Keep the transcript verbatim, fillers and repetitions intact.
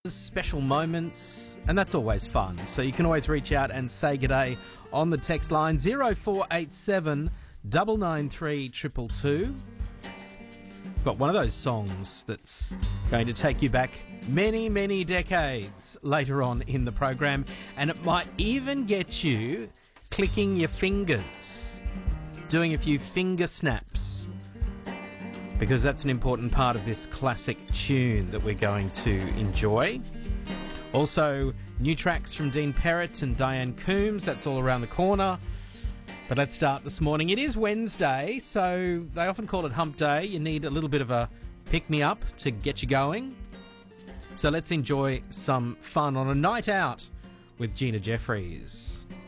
the special moments, and that's always fun. So you can always reach out and say g'day on the text line zero four eight seven nine nine three two two two. Got one of those songs that's going to take you back many, many decades later on in the program, and it might even get you clicking your fingers, doing a few finger snaps, because that's an important part of this classic tune that we're going to enjoy. Also, new tracks from Dean Perrott and Diane Coombs, that's all around the corner. But let's start this morning. It is Wednesday, so they often call it Hump Day. You need a little bit of a pick-me-up to get you going. So let's enjoy some fun on a night out with Gina Jeffries.